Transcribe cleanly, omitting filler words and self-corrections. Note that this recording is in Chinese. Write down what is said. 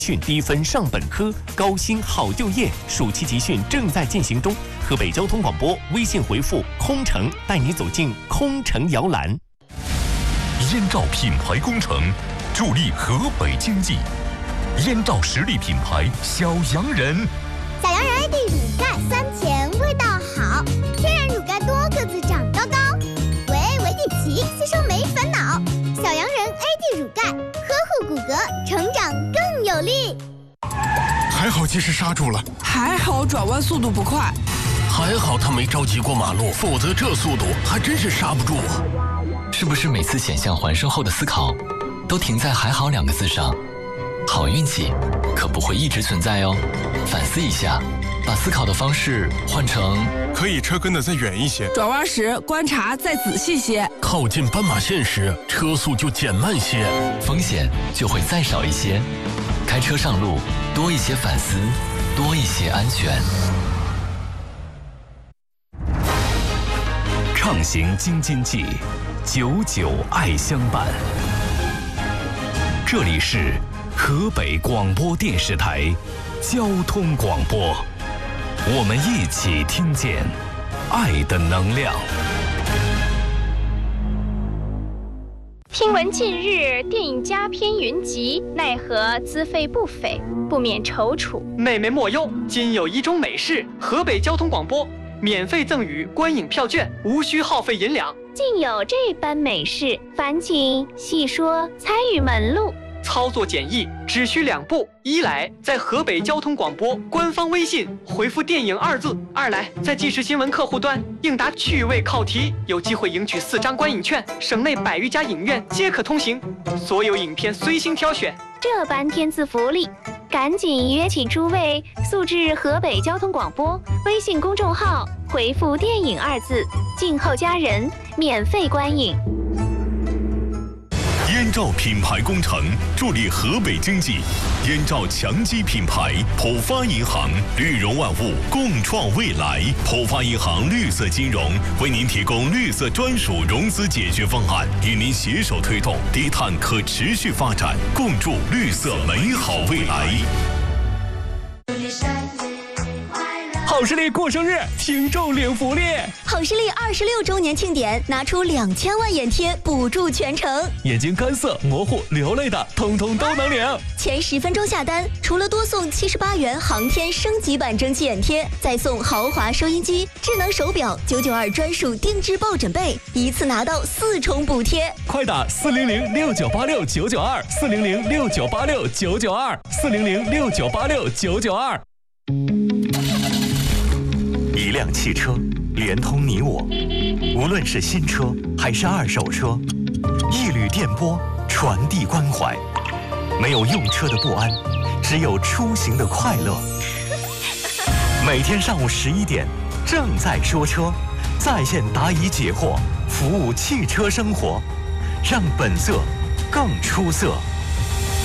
训低分上本科，高薪好就业，暑期集训正在进行中。河北交通广播微信回复“空城”，带你走进空城摇篮。 燕赵品牌工程助力河北经济。燕赵实力品牌小洋人， 小洋人 AD 乳钙酸甜，味道好，天然乳钙多个子长高高，维地奇吸收没烦恼。小洋人 AD 乳钙呵护骨骼，成长更有力。 还好及时刹住了， 还好转弯速度不快， 还好他没着急过马路，否则这速度还真是刹不住啊！ 是不是每次险象环生后的思考，都停在“还好”2个字上？好运气可不会一直存在哦，反思一下，把思考的方式换成可以车跟得再远一些， 转弯时观察再仔细些， 靠近斑马线时车速就减慢些， 风险就会再少一些。开车上路，多一些反思，多一些安全。 畅行京津冀，久久爱相伴。这里是河北广播电视台交通广播，我们一起听见爱的能量。 听闻近日电影佳片云集，奈何资费不菲，不免踌躇。 妹妹莫忧，今有一种美事，河北交通广播免费赠予观影票券，无需耗费银两。 竟有这般美事，烦请细说参与门路。 操作简易，只需2步：一来在河北交通广播官方微信回复“电影”2字；二来在即时新闻客户端应答趣味考题，有机会赢取4张观影券，省内100余家影院皆可通行，所有影片随心挑选。 这般天赐福利，赶紧约请诸位速至河北交通广播微信公众号，回复“电影”2字，静候佳人，免费观影。 燕赵品牌工程助力河北经济，燕赵强基品牌，浦发银行，绿融万物，共创未来。浦发银行绿色金融为您提供绿色专属融资解决方案，与您携手推动低碳可持续发展，共筑绿色美好未来。 好视力过生日，听众领福利。 好视力26周年庆典，拿出2000万眼贴补助全程， 眼睛干涩、模糊、流泪的，通通都能领。 前10分钟下单，除了多送78元航天升级版蒸汽眼贴，再送豪华收音机、智能手表、992专属定制抱枕被，一次拿到4重补贴。 快打4006986992400698699240069869922。 一辆汽车连通你我，无论是新车还是二手车，一缕电波传递关怀。没有用车的不安，只有出行的快乐。每天上午11点，正在说车，在线答疑解惑，服务汽车生活，让本色更出色。